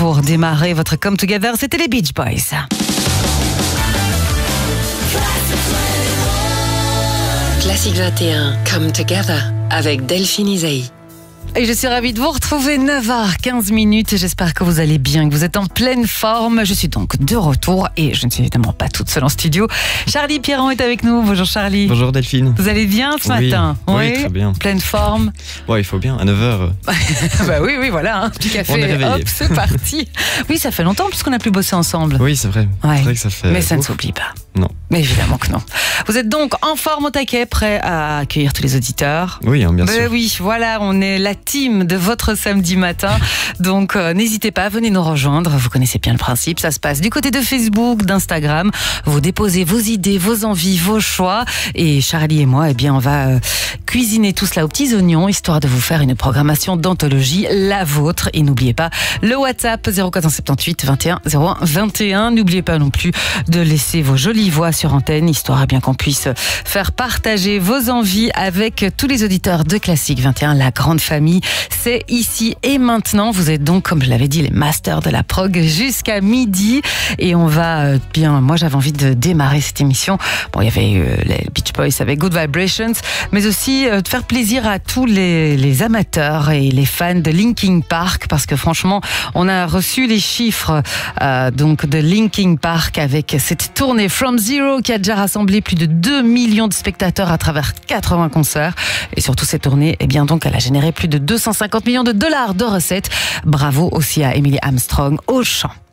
pour démarrer votre Come Together, c'était les Beach Boys. Classique 21, Come Together, avec Delphine Isaïe. Et je suis ravie de vous retrouver 9h15. J'espère que vous allez bien, que vous êtes en pleine forme. Je suis donc de retour et je ne suis évidemment pas toute seule en studio. Charlie Pierron est avec nous. Bonjour Charlie. Bonjour Delphine. Vous allez bien ce matin? Oui, très bien. Pleine forme. Ouais, il faut bien, à 9h. Bah oui, voilà, un petit café. On est réveillés. Hop, c'est parti. Oui, ça fait longtemps puisqu'on n'a plus bossé ensemble. Oui, c'est vrai. Ouais. C'est vrai que ça fait... Mais ça ne s'oublie pas. Non. Mais évidemment que non. Vous êtes donc en forme au taquet, prêt à accueillir tous les auditeurs? Oui, bien sûr. Oui, voilà, on est la team de votre samedi matin. Donc, n'hésitez pas, venez nous rejoindre. Vous connaissez bien le principe. Ça se passe du côté de Facebook, d'Instagram. Vous déposez vos idées, vos envies, vos choix. Et Charlie et moi, eh bien, on va cuisiner tout cela aux petits oignons, histoire de vous faire une programmation d'anthologie, la vôtre. Et n'oubliez pas le WhatsApp 0478 21 01 21. N'oubliez pas non plus de laisser vos jolies voix sur antenne, histoire à bien qu'on puisse faire partager vos envies avec tous les auditeurs de Classique 21, la grande famille. C'est ici et maintenant. Vous êtes donc, comme je l'avais dit, les masters de la prog jusqu'à midi. Et on va bien... Moi, j'avais envie de démarrer cette émission. Bon, il y avait les Beach Boys avec Good Vibrations, mais aussi de faire plaisir à tous les amateurs et les fans de Linkin Park, parce que franchement, on a reçu les chiffres donc de Linkin Park avec cette tournée From Zero qui a déjà rassemblé plus de 2 millions de spectateurs à travers 80 concerts. Et surtout, cette tournée, eh bien, donc, elle a généré plus de 250 millions de dollars de recettes. Bravo aussi à Emily Armstrong au chant.